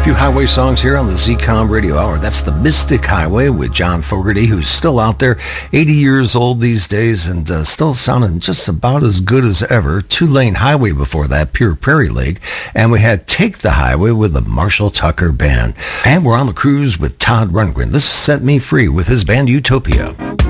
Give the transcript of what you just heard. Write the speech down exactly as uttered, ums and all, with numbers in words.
A few highway songs here on the Z COM Radio Hour. That's the Mystic Highway with John Fogerty, who's still out there, eighty years old these days, and uh, still sounding just about as good as ever. Two-Lane Highway before that, Pure Prairie Lake. And we had Take the Highway with the Marshall Tucker Band. And we're on the cruise with Todd Rundgren. This is Set Me Free with his band Utopia.